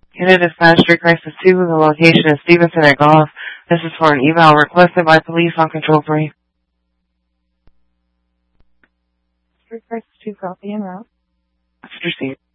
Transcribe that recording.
Unit Dispatch, Street Crisis 2, the location is Stevenson at Golf. This is for an eval requested by police on Control 3. Street Crisis 2, copy en route. Let's proceed.